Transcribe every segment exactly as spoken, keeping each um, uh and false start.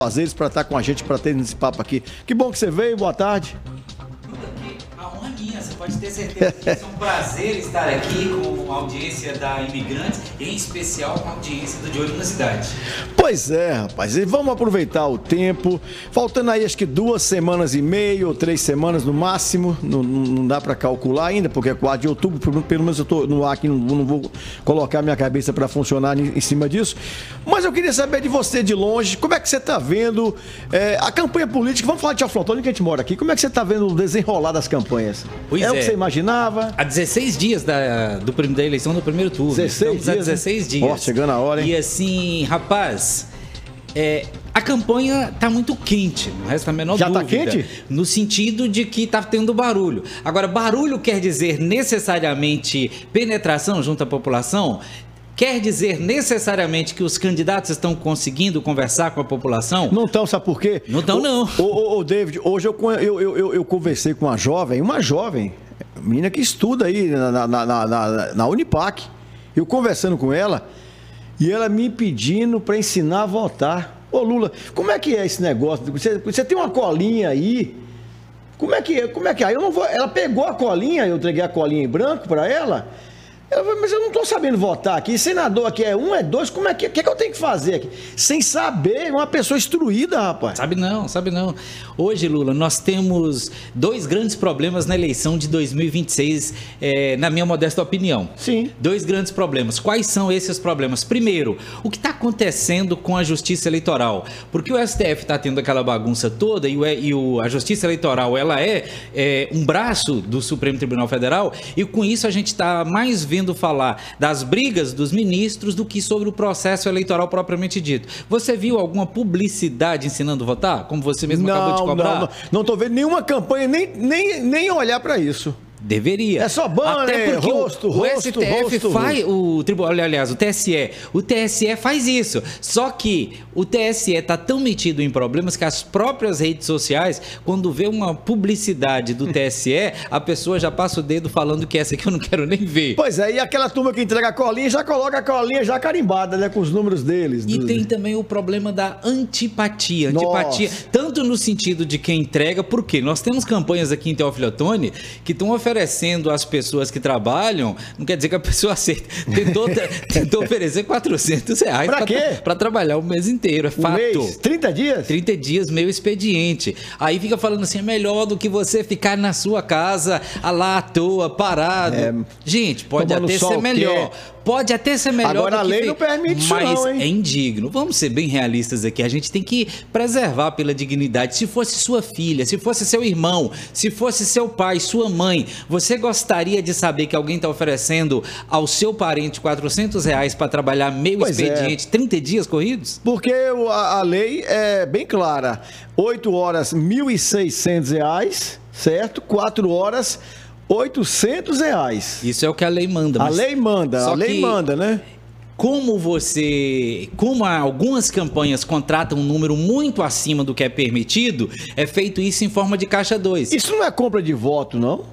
prazeres para estar com a gente, para ter esse papo aqui. Que bom que você veio, boa tarde. A honra é minha, você pode ter certeza que é um prazer estar aqui com a audiência da Imigrantes, em especial com a audiência do De Olho na Cidade. Pois é, rapaz, e vamos aproveitar o tempo, faltando aí acho que duas semanas e meia ou três semanas no máximo, não, não dá para calcular ainda, porque é quatro de outubro, pelo menos eu estou no ar aqui, não, não vou colocar minha cabeça para funcionar em, em cima disso, mas eu queria saber de você de longe, como é que você está vendo é, a campanha política, vamos falar de Teoflotone, que a gente mora aqui, como é que você está vendo o desenrolar das campanhas? Pois é, é o que você imaginava? Há dezesseis dias da, do, da eleição do primeiro turno. dezesseis Estamos dias, há dezesseis dias. Ó, chegando a hora, hein? E assim, rapaz, é, a campanha tá muito quente, não resta a menor Já dúvida. tá quente? No sentido de que tá tendo barulho. Agora, barulho quer dizer necessariamente penetração junto à população? Quer dizer necessariamente que os candidatos estão conseguindo conversar com a população? Não estão, sabe por quê? Não estão, não. Ô, ô, ô, David, hoje eu, eu, eu, eu conversei com uma jovem, uma jovem, menina que estuda aí na, na, na, na, na Unipac. Eu conversando com ela e ela me pedindo para ensinar a votar. Ô, Lula, como é que é esse negócio? Você, você tem uma colinha aí? Como é que é? Como é que é? Eu não vou... Ela pegou a colinha, eu entreguei a colinha em branco para ela. Ela falou, mas eu não estou sabendo votar aqui. Senador aqui é um, é dois, como é que, que, é que eu tenho que fazer aqui? Sem saber, uma pessoa instruída, rapaz. Sabe não, sabe não. Hoje, Lula, nós temos dois grandes problemas na eleição de dois mil e vinte e seis, é, na minha modesta opinião. Sim. Dois grandes problemas. Quais são esses problemas? Primeiro, o que está acontecendo com a Justiça Eleitoral? Porque o S T F está tendo aquela bagunça toda e, o, e o, a Justiça Eleitoral ela é, é um braço do Supremo Tribunal Federal e com isso a gente está mais vendo falar das brigas dos ministros do que sobre o processo eleitoral propriamente dito. Você viu alguma publicidade ensinando a votar? Como você mesmo não, acabou de cobrar? Não, não estou vendo nenhuma campanha, nem, nem, nem olhar para isso. Deveria. É só banner, até porque rosto, o, o rosto, S T F rosto, faz, rosto. o tribunal, aliás, o T S E, o T S E faz isso. Só que o T S E está tão metido em problemas que as próprias redes sociais, quando vê uma publicidade do T S E, a pessoa já passa o dedo falando que essa aqui eu não quero nem ver. Pois é, e aquela turma que entrega a colinha já coloca a colinha já carimbada, né, com os números deles. E do... tem também o problema da antipatia. Antipatia, Nossa. tanto no sentido de quem entrega, porque nós temos campanhas aqui em Teófilo Otoni que estão oferecendo às pessoas que trabalham, não quer dizer que a pessoa aceita. Tentou, tentou oferecer quatrocentos reais pra quê? Para trabalhar o mês inteiro, é um fato. Mês? trinta dias? trinta dias, meio expediente. Aí fica falando assim, é melhor do que você ficar na sua casa, lá à toa, parado. É, gente, pode até ser melhor. Pode até ser melhor. Agora do a que lei fi... não permite isso mas não, hein? É indigno. Vamos ser bem realistas aqui. A gente tem que preservar pela dignidade. Se fosse sua filha, se fosse seu irmão, se fosse seu pai, sua mãe, você gostaria de saber que alguém está oferecendo ao seu parente quatrocentos reais para trabalhar meio pois expediente, é. trinta dias corridos? Porque a, a lei é bem clara. oito horas, mil e seiscentos reais, certo? quatro horas, oitocentos reais. Isso é o que a lei manda. A lei manda, a lei manda, né? Como você, como algumas campanhas contratam um número muito acima do que é permitido, é feito isso em forma de caixa dois. Isso não é compra de voto, não?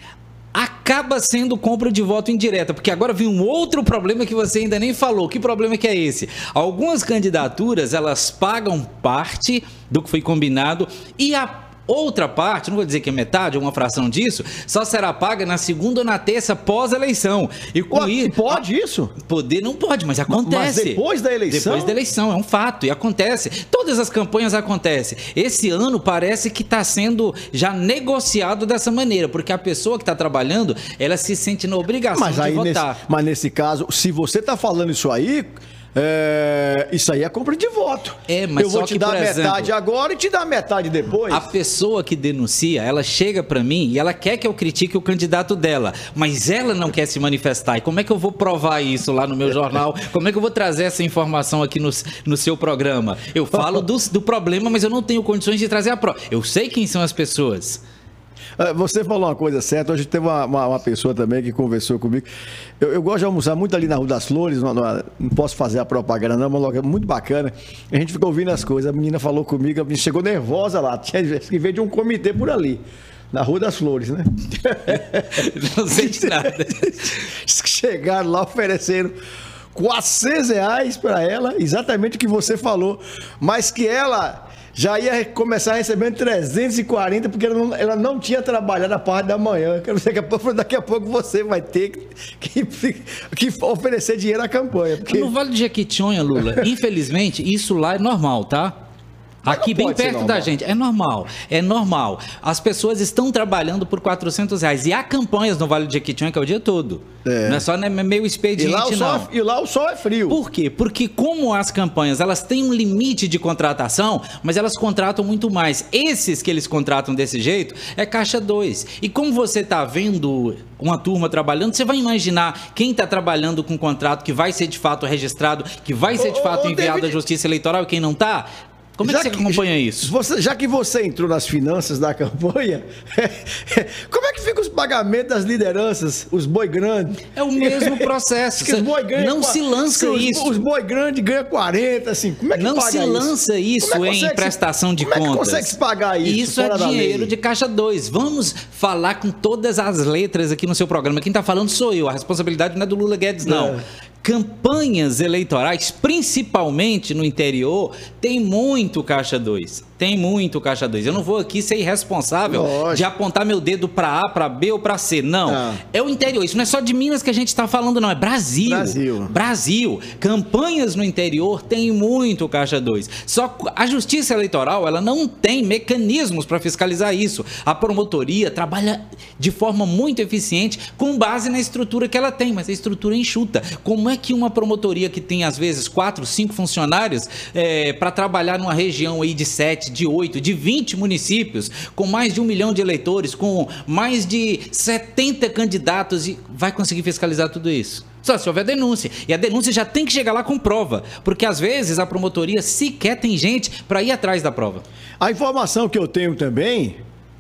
Acaba sendo compra de voto indireta, porque agora vem um outro problema que você ainda nem falou. Que problema que é esse? Algumas candidaturas, elas pagam parte do que foi combinado e a outra parte, não vou dizer que é metade ou uma fração disso, só será paga na segunda ou na terça pós-eleição. E com Ué, isso, pode isso? Poder não pode, mas acontece. Mas depois da eleição? Depois da eleição, é um fato, e acontece. Todas as campanhas acontecem. Esse ano parece que está sendo já negociado dessa maneira, porque a pessoa que está trabalhando, ela se sente na obrigação mas de aí votar. Nesse, mas nesse caso, se você está falando isso aí... É, isso aí é compra de voto. É, mas eu vou só te que, dar por metade exemplo, agora e te dar metade depois. A pessoa que denuncia, ela chega para mim e ela quer que eu critique o candidato dela, mas ela não quer se manifestar. E como é que eu vou provar isso lá no meu jornal? Como é que eu vou trazer essa informação aqui no, no seu programa? Eu falo do, do problema, mas eu não tenho condições de trazer a prova. Eu sei quem são as pessoas. Você falou uma coisa certa, hoje teve uma, uma, uma pessoa também que conversou comigo. Eu, eu gosto de almoçar muito ali na Rua das Flores, não, não, não posso fazer a propaganda não, mas logo é muito bacana. A gente ficou ouvindo as coisas, a menina falou comigo, a menina chegou nervosa lá, tinha que ver de um comitê por ali. Na Rua das Flores, né? Não sei de nada. Chegaram lá oferecendo quatrocentos reais para ela, exatamente o que você falou, mas que ela já ia começar recebendo trezentos e quarenta, porque ela não, ela não tinha trabalhado a parte da manhã. Daqui a pouco, daqui a pouco você vai ter que, que, que oferecer dinheiro à campanha. Porque... No Vale de Jequitinhonha, Lula, infelizmente, isso lá é normal, tá? Aqui bem perto da gente, é normal, é normal. As pessoas estão trabalhando por quatrocentos reais e há campanhas no Vale de Jequitinhonha que é o dia todo. É. Não é só né, meio expediente, e lá, o não. sol, e lá o sol é frio. Por quê? Porque como as campanhas, elas têm um limite de contratação, mas elas contratam muito mais. Esses que eles contratam desse jeito é caixa dois. E como você está vendo uma turma trabalhando, você vai imaginar quem está trabalhando com um contrato que vai ser de fato registrado, que vai ser de fato ô, ô, enviado David... à Justiça Eleitoral e quem não está... Como já é que você acompanha isso? Você, já que você entrou nas finanças da campanha, como é que ficam os pagamentos das lideranças, os boi grandes? É o mesmo processo. Os boi grande, não se lança os, isso. Os boi grandes ganham quarenta, assim, como é que não paga isso? Não se lança isso é em prestação se, de como contas. Como é que consegue se pagar isso? Isso é dinheiro de caixa dois. Vamos falar com todas as letras aqui no seu programa. Quem está falando sou eu. A responsabilidade não é do Lula Guedes, não. É. Campanhas eleitorais, principalmente no interior, tem muito caixa dois. Tem muito caixa dois. Eu não vou aqui ser irresponsável Lógico. de apontar meu dedo para A, para B ou para C. Não. não. É o interior. Isso não é só de Minas que a gente está falando, não. É Brasil. Brasil. Brasil. Campanhas no interior tem muito caixa dois. Só a Justiça Eleitoral, ela não tem mecanismos para fiscalizar isso. A promotoria trabalha de forma muito eficiente com base na estrutura que ela tem, mas a estrutura é enxuta. Como é que uma promotoria que tem, às vezes, quatro, cinco funcionários é, para trabalhar numa região aí de sete, de oito, de vinte municípios, com mais de um milhão de eleitores, com mais de setenta candidatos, e vai conseguir fiscalizar tudo isso? Só se houver denúncia. E a denúncia já tem que chegar lá com prova, porque às vezes a promotoria sequer tem gente para ir atrás da prova. A informação que eu tenho também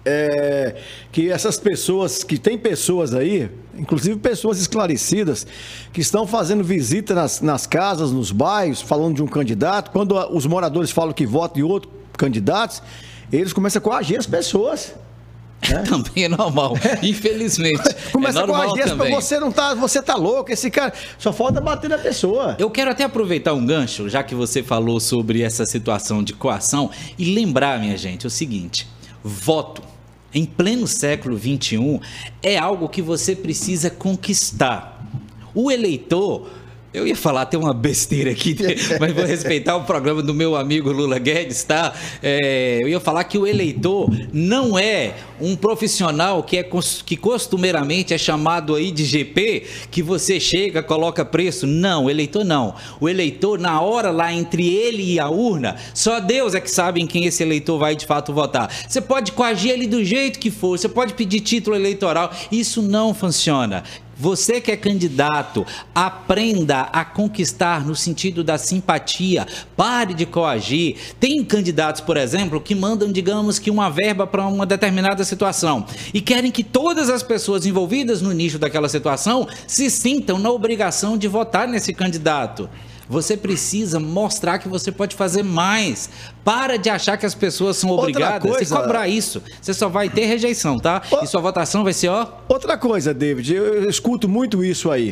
é que essas pessoas, que tem pessoas aí, inclusive pessoas esclarecidas, que estão fazendo visita nas, nas casas, nos bairros, falando de um candidato. Quando os moradores falam que votam em outro candidato, eles começam a coagir as pessoas. Né? Também é normal, infelizmente. Começa é a coagir as pessoas, você não tá, você tá louco, esse cara, só falta bater na pessoa. Eu quero até aproveitar um gancho, já que você falou sobre essa situação de coação, e lembrar, minha gente, o seguinte: voto em pleno século vinte e um é algo que você precisa conquistar. O eleitor, eu ia falar até uma besteira aqui, mas vou respeitar o programa do meu amigo Lula Guedes, tá? É, eu ia falar que o eleitor não é um profissional que, é, que costumeiramente é chamado aí de G P, que você chega, coloca preço. Não, o eleitor não. O eleitor, na hora lá entre ele e a urna, só Deus é que sabe em quem esse eleitor vai de fato votar. Você pode coagir ele do jeito que for, você pode pedir título eleitoral, isso não funciona. Você que é candidato, aprenda a conquistar no sentido da simpatia, pare de coagir. Tem candidatos, por exemplo, que mandam, digamos que uma verba para uma determinada situação e querem que todas as pessoas envolvidas no nicho daquela situação se sintam na obrigação de votar nesse candidato. Você precisa mostrar que você pode fazer mais. Para de achar que as pessoas são obrigadas a cobrar isso. Você só vai ter rejeição, tá? O... E sua votação vai ser, ó... Outra coisa, David, eu, eu escuto muito isso aí.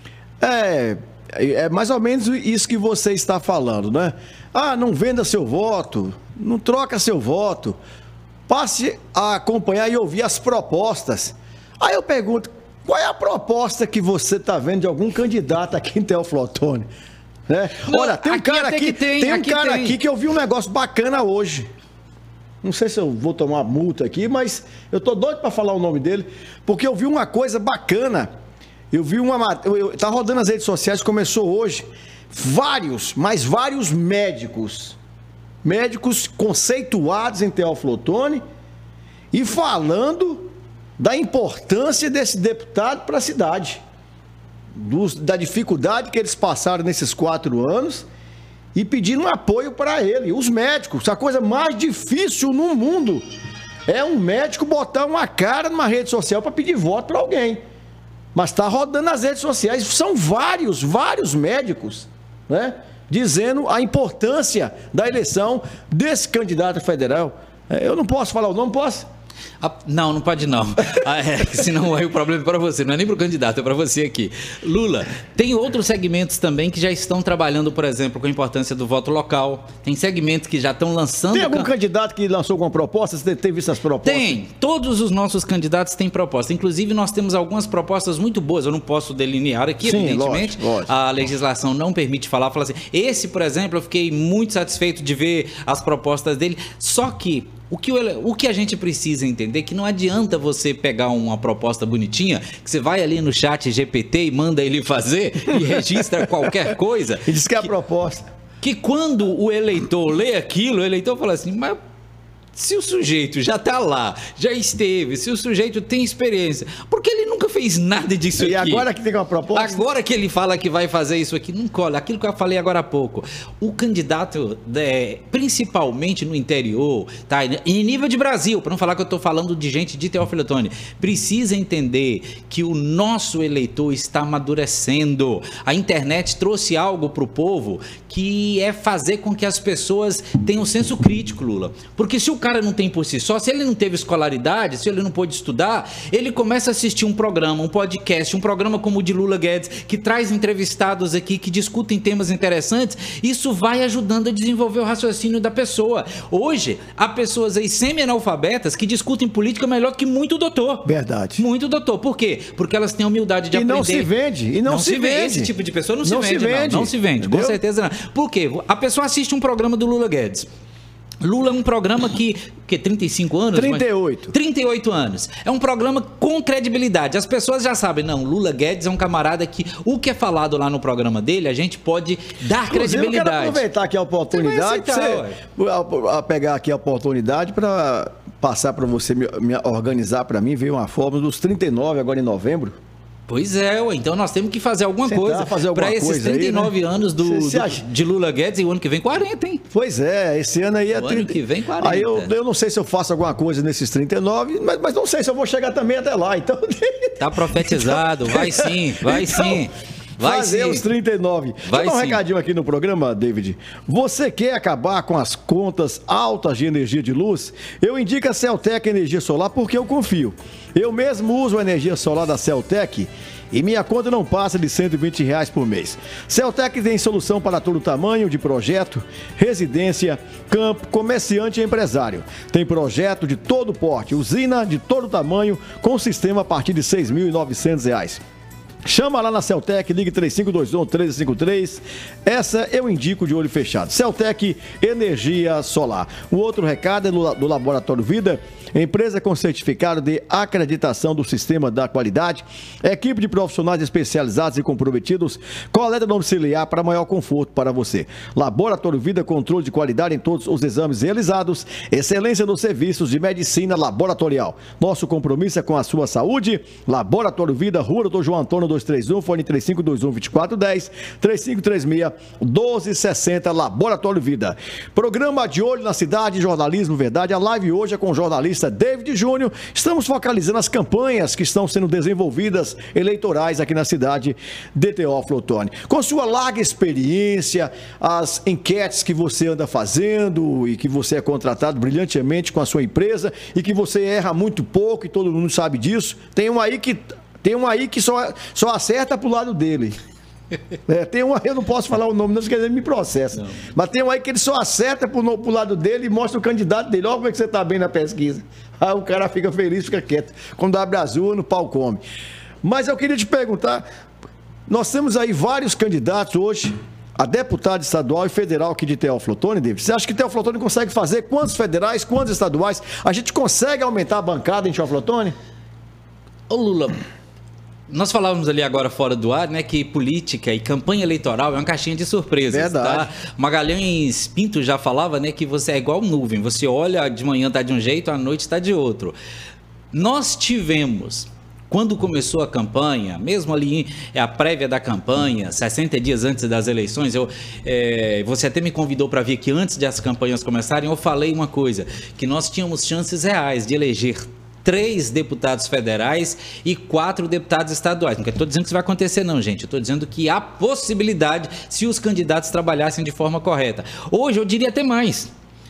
É, é mais ou menos isso que você está falando, né? Ah, não venda seu voto, não troca seu voto. Passe a acompanhar e ouvir as propostas. Aí eu pergunto, qual é a proposta que você está vendo de algum candidato aqui em Teófilo Otoni? Né? Não, olha, tem um aqui cara, aqui, tem, tem um aqui cara tem. aqui que eu vi um negócio bacana hoje. Não sei se eu vou tomar multa aqui, mas eu tô doido para falar o nome dele, porque eu vi uma coisa bacana. Eu vi uma... Eu, eu, tá rodando nas redes sociais, começou hoje. Vários, mas vários médicos. Médicos conceituados em Teófilo Otoni e falando da importância desse deputado para a cidade. Dos, da dificuldade que eles passaram nesses quatro anos e pedindo um apoio para ele. Os médicos, a coisa mais difícil no mundo é um médico botar uma cara numa rede social para pedir voto para alguém. Mas está rodando nas redes sociais, são vários, vários médicos, né, dizendo a importância da eleição desse candidato federal. Eu não posso falar o nome, posso? Ah, não, não pode não. Ah, é, senão aí o problema é para você, não é nem para o candidato, é para você aqui. Lula, tem outros segmentos também que já estão trabalhando, por exemplo, com a importância do voto local. Tem segmentos que já estão lançando... Tem algum can... candidato que lançou alguma proposta? Você tem visto as propostas? Tem. Todos os nossos candidatos têm proposta. Inclusive, nós temos algumas propostas muito boas. Eu não posso delinear aqui, Sim, evidentemente. Lógico, lógico. A legislação não permite falar. Falar assim, esse, por exemplo, eu fiquei muito satisfeito de ver as propostas dele. Só que... O que, o que a gente precisa entender é que não adianta você pegar uma proposta bonitinha, que você vai ali no chat G P T e manda ele fazer e registra qualquer coisa. E diz que é a proposta. Que quando o eleitor lê aquilo, o eleitor fala assim, mas se o sujeito já está lá, já esteve, se o sujeito tem experiência, porque ele nunca fez nada disso e aqui. E agora que tem uma proposta? Agora que ele fala que vai fazer isso aqui, não cola. Aquilo que eu falei agora há pouco. O candidato, é, principalmente no interior, tá? Em nível de Brasil, para não falar que eu estou falando de gente de Teófilo Otoni, precisa entender que o nosso eleitor está amadurecendo. A internet trouxe algo para o povo que é fazer com que as pessoas tenham senso crítico, Lula. Porque se o cara não tem por si só, se ele não teve escolaridade, se ele não pôde estudar, ele começa a assistir um programa, um podcast, um programa como o de Lula Guedes, que traz entrevistados aqui, que discutem temas interessantes, isso vai ajudando a desenvolver o raciocínio da pessoa. Hoje, há pessoas aí semi-analfabetas que discutem política melhor que muito doutor. Verdade. Muito doutor. Por quê? Porque elas têm a humildade de e aprender. E não se vende. E não, não se, se vende. Esse tipo de pessoa não se não vende, se vende. Não, não se vende, Entendeu? Com certeza não. Por quê? A pessoa assiste um programa do Lula Guedes. Lula é um programa que, que trinta e cinco anos? trinta e oito. Mas, trinta e oito anos. É um programa com credibilidade. As pessoas já sabem, não, Lula Guedes é um camarada que o que é falado lá no programa dele, a gente pode dar Inclusive, credibilidade. Eu quero aproveitar aqui a oportunidade, você você, a, a pegar aqui a oportunidade para passar para você, me, me organizar para mim, ver uma forma dos trinta e nove agora em novembro. Pois é, ué. Então nós temos que fazer alguma Sentar, coisa para esses trinta e nove aí, né? anos do, cê, cê do, de Lula Guedes e o ano que vem quarenta, hein? Pois é, esse ano aí é o trinta. Ano que vem quarenta. Aí eu, eu não sei se eu faço alguma coisa nesses trinta e nove, mas, mas não sei se eu vou chegar também até lá, então... Tá profetizado, então, vai sim, vai então, sim. Vai fazer sim. os trinta e nove. Vai Vou dar um sim. recadinho aqui no programa, David. Você quer acabar com as contas altas de energia de luz? Eu indico a Celtec Energia Solar porque eu confio. Eu mesmo uso a energia solar da Celtec e minha conta não passa de cento e vinte reais por mês. Celtec tem solução para todo tamanho de projeto, residência, campo, comerciante e empresário. Tem projeto de todo porte, usina de todo tamanho, com sistema a partir de seis mil e novecentos reais. Chama lá na Celtec, ligue três cinco dois um, três cinco três. Essa eu indico de olho fechado. Celtec Energia Solar. O outro recado é do Laboratório Vida, empresa com certificado de acreditação do sistema da qualidade, equipe de profissionais especializados e comprometidos, coleta domiciliar para maior conforto para você. Laboratório Vida, controle de qualidade em todos os exames realizados, excelência nos serviços de medicina laboratorial. Nosso compromisso é com a sua saúde. Laboratório Vida, Rua Doutor João Antônio dois três um, fone três cinco dois um, dois quatro um zero, três cinco três seis, um dois seis zero, Laboratório Vida. Programa De Olho na Cidade, Jornalismo Verdade. A live hoje é com o jornalista David Júnior. Estamos focalizando as campanhas que estão sendo desenvolvidas eleitorais aqui na cidade de Teófilo Otoni. Com sua larga experiência, as enquetes que você anda fazendo e que você é contratado brilhantemente com a sua empresa e que você erra muito pouco e todo mundo sabe disso. Tem um aí que Tem um aí que só, só acerta pro lado dele. É, tem um aí, eu não posso falar o nome, não, porque ele me processa. Não. Mas tem um aí que ele só acerta pro, pro lado dele e mostra o candidato dele. Olha como é que você tá bem na pesquisa. Aí o cara fica feliz, fica quieto. Quando abre azul, no pau come. Mas eu queria te perguntar, nós temos aí vários candidatos hoje a deputado estadual e federal aqui de Teófilo Otoni, David. Você acha que Teófilo Otoni consegue fazer quantos federais, quantos estaduais? A gente consegue aumentar a bancada em Teófilo Otoni? Ô Lula, nós falávamos ali agora fora do ar, né, que política e campanha eleitoral é uma caixinha de surpresas. Verdade. Tá? Magalhães Pinto já falava, né, que você é igual nuvem. Você olha, de manhã está de um jeito, à noite está de outro. Nós tivemos, quando começou a campanha, mesmo ali a prévia da campanha, sessenta dias antes das eleições, eu, é, você até me convidou para vir aqui antes de as campanhas começarem, eu falei uma coisa, que nós tínhamos chances reais de eleger três deputados federais e quatro deputados estaduais. Não estou dizendo que isso vai acontecer não, gente. Eu estou dizendo que há possibilidade se os candidatos trabalhassem de forma correta. Hoje eu diria até mais.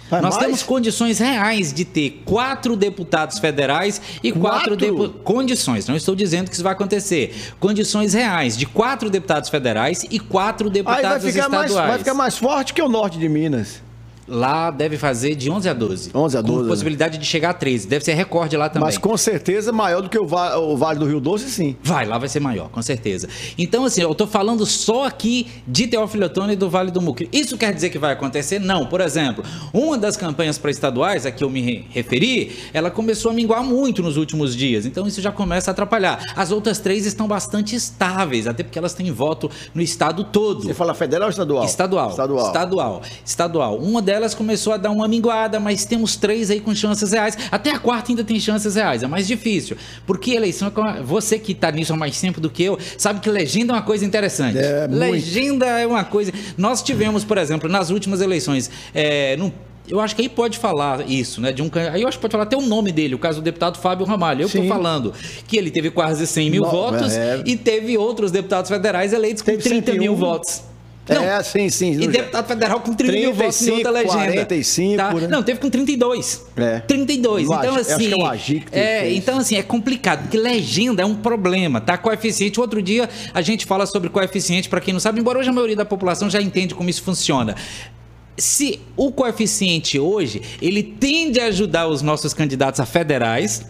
Vai Nós mais? temos condições reais de ter quatro deputados federais e quatro, Quatro? deputados... Condições, não estou dizendo que isso vai acontecer. Condições reais de quatro deputados federais e quatro Aí deputados vai ficar, estaduais. mais, vai ficar mais forte que o norte de Minas. Lá deve fazer de onze a doze. onze a doze. Com possibilidade de chegar a treze. Deve ser recorde lá também. Mas com certeza maior do que o, va o Vale do Rio Doce, sim. Vai, lá vai ser maior, com certeza. Então, assim, eu tô falando só aqui de Teófilo Otoni e do Vale do Mucuri. Isso quer dizer que vai acontecer? Não. Por exemplo, uma das campanhas pré-estaduais a que eu me referi, ela começou a minguar muito nos últimos dias. Então, isso já começa a atrapalhar. As outras três estão bastante estáveis, até porque elas têm voto no estado todo. Você fala federal ou estadual? Estadual. Estadual. Estadual. Estadual. Uma delas começou a dar uma minguada, mas temos três aí com chances reais. Até a quarta ainda tem chances reais. É mais difícil. Porque eleição é com... Você que está nisso há mais tempo do que eu, sabe que legenda é uma coisa interessante. É, legenda é uma coisa... Nós tivemos, por exemplo, nas últimas eleições, é, no... eu acho que aí pode falar isso, né? De um... Aí eu acho que pode falar até o nome dele, o caso do deputado Fábio Ramalho. Eu estou falando que ele teve quase cem mil Não, votos é... e teve outros deputados federais eleitos com trinta mil votos. Não. É, sim, sim. E deputado federal com trinta mil votos em outra legenda. quarenta e cinco, tá? né? Não, teve com trinta e dois. É. trinta e dois. O Então, Agi, assim. acho que é o Agi que é, fez. então, assim, é complicado, porque legenda é um problema, tá? Coeficiente. Outro dia a gente fala sobre coeficiente, para quem não sabe, embora hoje a maioria da população já entende como isso funciona. Se o coeficiente hoje, ele tende a ajudar os nossos candidatos a federais.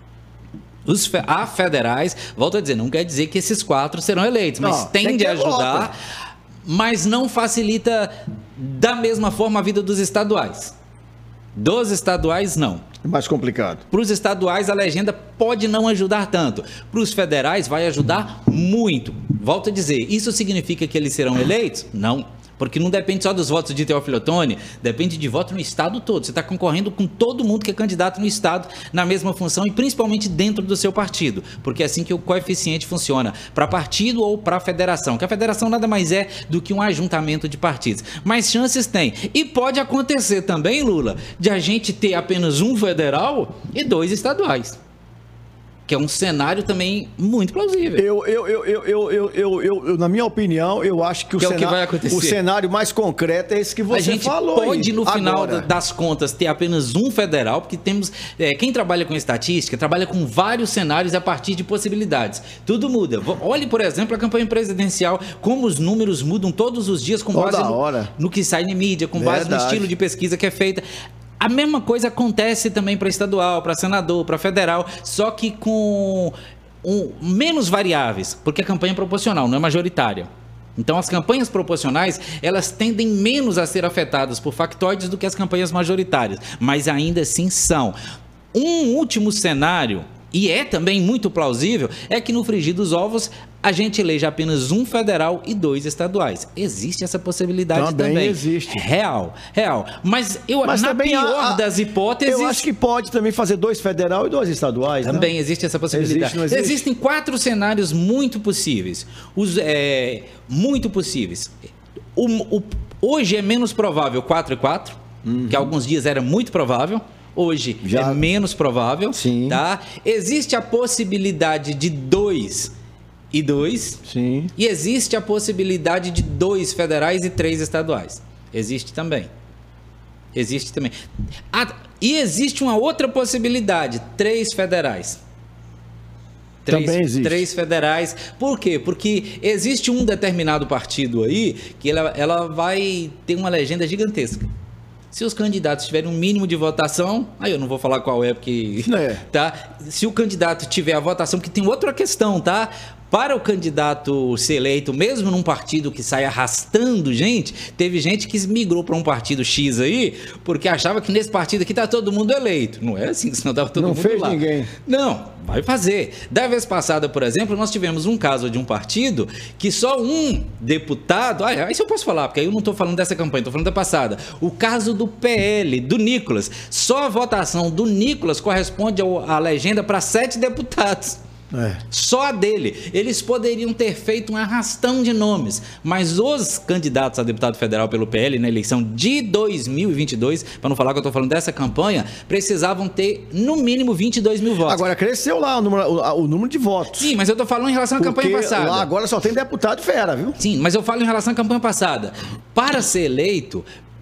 Os fe a federais, volto a dizer, não quer dizer que esses quatro serão eleitos, mas não, tende a ajudar. Voto. Mas não facilita da mesma forma a vida dos estaduais. Dos estaduais, não. É mais complicado. Para os estaduais, a legenda pode não ajudar tanto. Para os federais, vai ajudar muito. Volto a dizer, isso significa que eles serão eleitos? Não. Porque não depende só dos votos de Teófilo Otoni, depende de voto no estado todo. Você está concorrendo com todo mundo que é candidato no estado na mesma função e principalmente dentro do seu partido. Porque é assim que o coeficiente funciona, para partido ou para federação. Que a federação nada mais é do que um ajuntamento de partidos. Mas chances tem. E pode acontecer também, Lula, de a gente ter apenas um federal e dois estaduais. Que é um cenário também muito plausível. Eu, eu, eu, eu, eu, eu, eu, eu, eu na minha opinião, eu acho que, o, que é o, cenário, que vai acontecer. o cenário mais concreto é esse que você a gente falou. pode, aí. no final Agora. das contas, ter apenas um federal, porque temos. É, quem trabalha com estatística trabalha com vários cenários a partir de possibilidades. Tudo muda. Olhe, por exemplo, a campanha presidencial, como os números mudam todos os dias com Toda base no, hora. no que sai na mídia, com base Verdade. no estilo de pesquisa que é feita. A mesma coisa acontece também para estadual, para senador, para federal, só que com um, menos variáveis, porque a campanha é proporcional, não é majoritária. Então, as campanhas proporcionais, elas tendem menos a ser afetadas por factoides do que as campanhas majoritárias, mas ainda assim são. Um último cenário, e é também muito plausível, é que no frigir dos ovos a gente eleja apenas um federal e dois estaduais. Existe essa possibilidade também. Também existe. Real, real. Mas, eu, Mas na também pior a- a- das hipóteses... Eu acho que pode também fazer dois federal e dois estaduais. Também né? existe essa possibilidade. Existe, não existe? Existem quatro cenários muito possíveis. Os, é, muito possíveis. O, o, hoje é menos provável quatro e quatro, uhum. que alguns dias era muito provável. Hoje Já... é menos provável. Sim. Tá? Existe a possibilidade de dois e dois. Sim. E existe a possibilidade de dois federais e três estaduais. Existe também. Existe também. Ah, e existe uma outra possibilidade: três federais. Três, Também existe. Três federais. Por quê? Porque existe um determinado partido aí que ela, ela vai ter uma legenda gigantesca. Se os candidatos tiverem um mínimo de votação, aí eu não vou falar qual é, porque... É. Tá? Se o candidato tiver a votação, porque tem outra questão, tá? Para o candidato ser eleito, mesmo num partido que sai arrastando gente, teve gente que migrou para um partido X aí, porque achava que nesse partido aqui tá todo mundo eleito. Não é assim, senão tava todo Não mundo fez lá. ninguém. Não, vai fazer. Da vez passada, por exemplo, nós tivemos um caso de um partido que só um deputado... Ah, isso eu posso falar, porque aí eu não estou falando dessa campanha, estou falando da passada. O caso do P L, do Nicolas. Só a votação do Nicolas corresponde ao, à legenda para sete deputados. É. Só a dele. Eles poderiam ter feito um arrastão de nomes, mas os candidatos a deputado federal pelo P L na eleição de dois mil e vinte e dois, para não falar que eu estou falando dessa campanha, precisavam ter no mínimo vinte e dois mil votos. Agora cresceu lá o número, o, o número de votos. Sim, mas eu estou falando em relação à Porque campanha passada. lá agora só tem deputado fera, viu? Sim, mas eu falo em relação à campanha passada. Para ser eleito,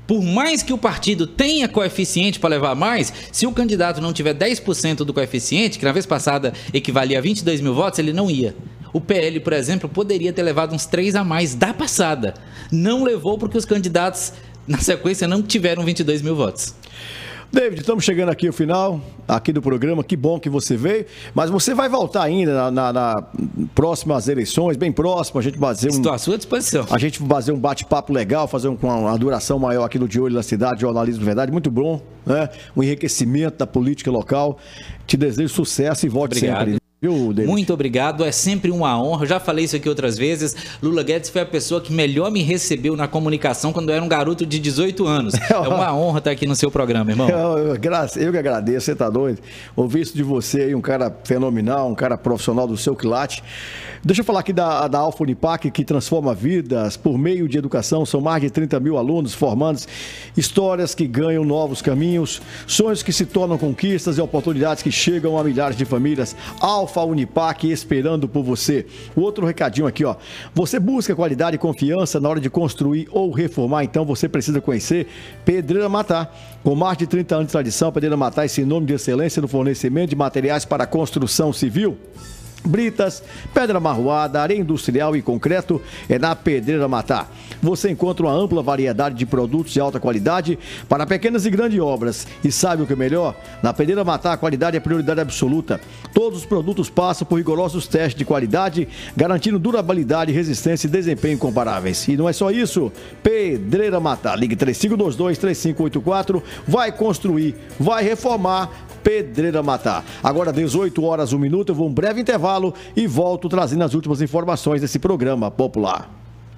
Por mais que o partido tenha coeficiente para levar mais, se o candidato não tiver dez por cento do coeficiente, que na vez passada equivalia a vinte e dois mil votos, ele não ia. O P L, por exemplo, poderia ter levado uns três a mais da passada. Não levou porque os candidatos, na sequência, não tiveram vinte e dois mil votos. David, estamos chegando aqui ao final aqui do programa, que bom que você veio, mas você vai voltar ainda na, na, na próximas eleições, bem próximo, a gente fazer um... Estou à sua disposição. A gente fazer um bate-papo legal, fazer um, com uma duração maior aqui do De Olho na Cidade, jornalismo de verdade, muito bom, né? Um enriquecimento da política local. Te desejo sucesso e volte Obrigado. sempre. Viu, Muito obrigado, é sempre uma honra. Eu já falei isso aqui outras vezes. Lula Guedes foi a pessoa que melhor me recebeu na comunicação quando eu era um garoto de dezoito anos. É uma honra estar aqui no seu programa, irmão. Eu, eu, eu que agradeço, você tá doido. Ouvir isso de você aí, um cara fenomenal, um cara profissional do seu quilate. Deixa eu falar aqui da, da Alfa Unipac, que transforma vidas por meio de educação. São mais de trinta mil alunos formandos, histórias que ganham novos caminhos, sonhos que se tornam conquistas e oportunidades que chegam a milhares de famílias. Alfa Unipac esperando por você. Outro recadinho aqui, ó. Você busca qualidade e confiança na hora de construir ou reformar, então você precisa conhecer Pedreira Matá. Com mais de trinta anos de tradição, Pedreira Matá é sinônimo de excelência no fornecimento de materiais para a construção civil. Britas, pedra marroada, areia industrial e concreto é na Pedreira Matá. Você encontra uma ampla variedade de produtos de alta qualidade para pequenas e grandes obras. E sabe o que é melhor? Na Pedreira Matá a qualidade é prioridade absoluta. Todos os produtos passam por rigorosos testes de qualidade, garantindo durabilidade, resistência e desempenho incomparáveis. E não é só isso. Pedreira Matá. Ligue três cinco dois dois, três cinco oito quatro. Vai construir, vai reformar. Pedreira Matá. Agora dezoito horas, um minuto, eu vou um breve intervalo e volto trazendo as últimas informações desse programa popular.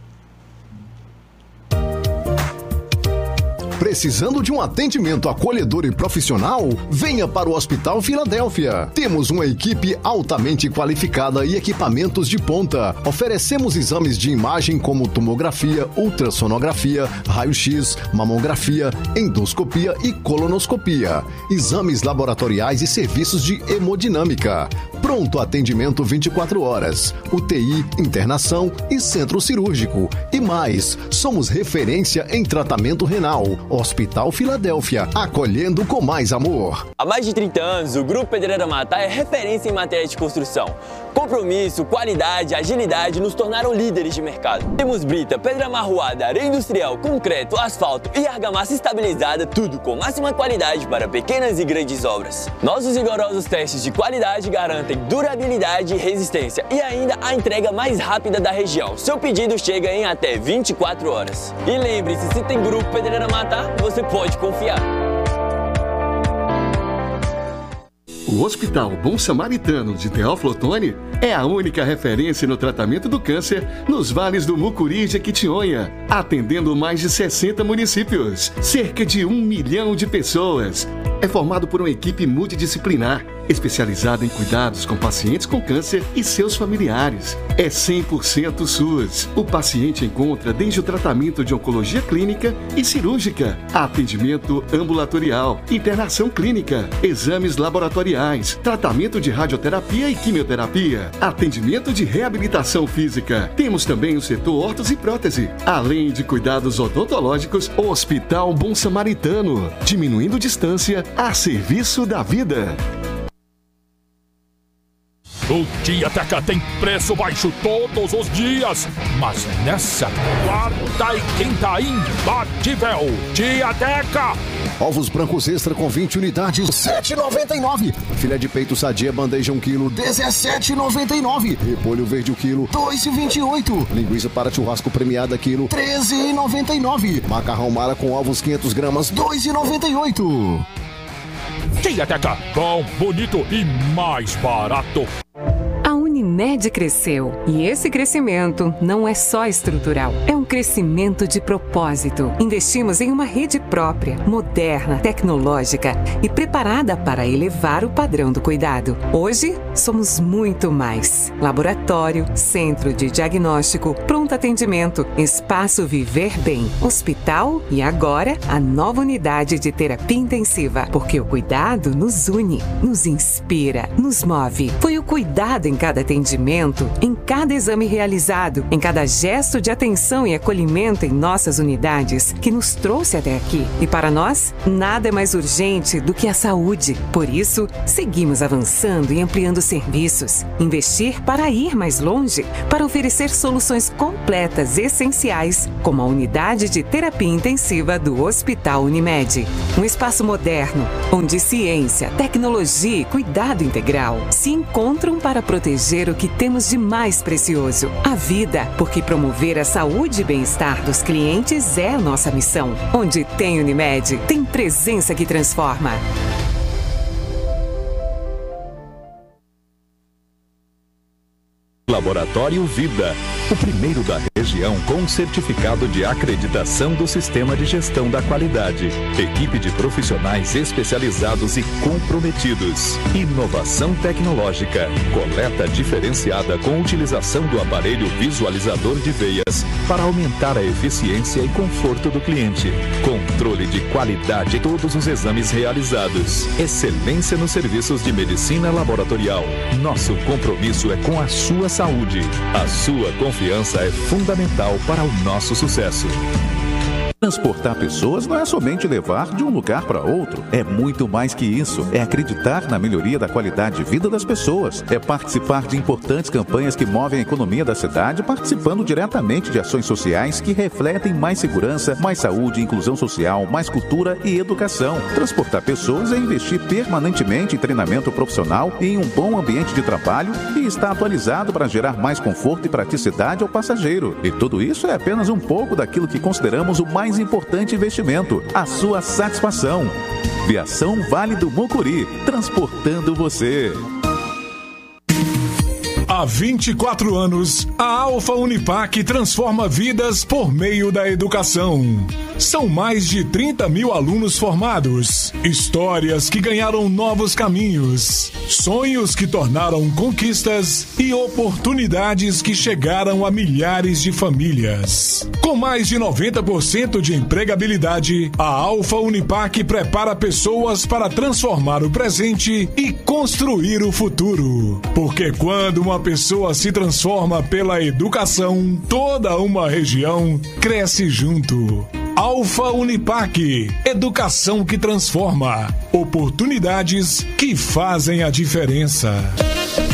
Precisando de um atendimento acolhedor e profissional? Venha para o Hospital Filadélfia. Temos uma equipe altamente qualificada e equipamentos de ponta. Oferecemos exames de imagem como tomografia, ultrassonografia, raio-x, mamografia, endoscopia e colonoscopia. Exames laboratoriais e serviços de hemodinâmica. Pronto atendimento vinte e quatro horas. U T I, internação e centro cirúrgico. E mais, somos referência em tratamento renal. Hospital Filadélfia, acolhendo com mais amor. Há mais de trinta anos, o Grupo Pedreira Matá é referência em matéria de construção. Compromisso, qualidade, agilidade nos tornaram líderes de mercado. Temos brita, pedra marroada, areia industrial, concreto, asfalto e argamassa estabilizada, tudo com máxima qualidade para pequenas e grandes obras. Nossos rigorosos testes de qualidade garantem durabilidade e resistência e ainda a entrega mais rápida da região. Seu pedido chega em até vinte e quatro horas. E lembre-se, se tem Grupo Pedreira Matá, você pode confiar. O Hospital Bom Samaritano de Teófilo Otoni é a única referência no tratamento do câncer nos vales do Mucuri e Jequitinhonha, atendendo mais de sessenta municípios, cerca de um milhão de pessoas. É formado por uma equipe multidisciplinar, especializada em cuidados com pacientes com câncer e seus familiares. É cem por cento SUS. O paciente encontra desde o tratamento de oncologia clínica e cirúrgica, atendimento ambulatorial, internação clínica, exames laboratoriais, tratamento de radioterapia e quimioterapia, atendimento de reabilitação física. Temos também o setor hortos e prótese, além de cuidados odontológicos. Hospital Bom Samaritano, diminuindo distância a serviço da vida. O Tiateca tem preço baixo todos os dias, mas nessa quarta e quinta imbatível. Tiateca! Ovos brancos extra com vinte unidades, sete reais e noventa e nove centavos. Filé de peito sadia bandeja um quilo, dezessete reais e noventa e nove centavos. Repolho verde o quilo, dois reais e vinte e oito centavos. Linguiça para churrasco premiada quilo, treze reais e noventa e nove centavos. Macarrão Mara com ovos quinhentas gramas, dois reais e noventa e oito centavos. Tiateca, bom, bonito e mais barato. A Unimed cresceu e esse crescimento não é só estrutural, é um crescimento de propósito. Investimos em uma rede própria, moderna, tecnológica e preparada para elevar o padrão do cuidado. Hoje, somos muito mais. Laboratório, centro de diagnóstico, pronto atendimento, espaço Viver Bem, hospital e agora a nova unidade de terapia intensiva, porque o cuidado nos une, nos inspira, nos move. Foi o cuidado em cada atendimento atendimento em cada exame realizado, em cada gesto de atenção e acolhimento em nossas unidades que nos trouxe até aqui. E para nós, nada é mais urgente do que a saúde. Por isso, seguimos avançando e ampliando serviços. Investir para ir mais longe, para oferecer soluções completas e essenciais, como a unidade de terapia intensiva do Hospital Unimed. Um espaço moderno, onde ciência, tecnologia e cuidado integral se encontram para proteger o que temos de mais precioso, a vida, porque promover a saúde e bem-estar dos clientes é a nossa missão. Onde tem Unimed, tem presença que transforma. Laboratório Vida, o primeiro da região com certificado de acreditação do Sistema de Gestão da Qualidade. Equipe de profissionais especializados e comprometidos. Inovação tecnológica. Coleta diferenciada com utilização do aparelho visualizador de veias para aumentar a eficiência e conforto do cliente. Controle de qualidade em todos os exames realizados. Excelência nos serviços de medicina laboratorial. Nosso compromisso é com a sua saúde. Saúde. A sua confiança é fundamental para o nosso sucesso. Transportar pessoas não é somente levar de um lugar para outro. É muito mais que isso. É acreditar na melhoria da qualidade de vida das pessoas. É participar de importantes campanhas que movem a economia da cidade, participando diretamente de ações sociais que refletem mais segurança, mais saúde, inclusão social, mais cultura e educação. Transportar pessoas é investir permanentemente em treinamento profissional e em um bom ambiente de trabalho e estar atualizado para gerar mais conforto e praticidade ao passageiro. E tudo isso é apenas um pouco daquilo que consideramos o mais importante investimento, a sua satisfação. Viação Vale do Mucuri, transportando você. Há vinte e quatro anos, a Alfa Unipac transforma vidas por meio da educação. São mais de trinta mil alunos formados, histórias que ganharam novos caminhos, sonhos que tornaram conquistas e oportunidades que chegaram a milhares de famílias. Com mais de noventa por cento de empregabilidade, a Alfa Unipac prepara pessoas para transformar o presente e construir o futuro. Porque quando uma pessoa se transforma pela educação, toda uma região cresce junto. Alfa Unipac, educação que transforma, oportunidades que fazem a diferença.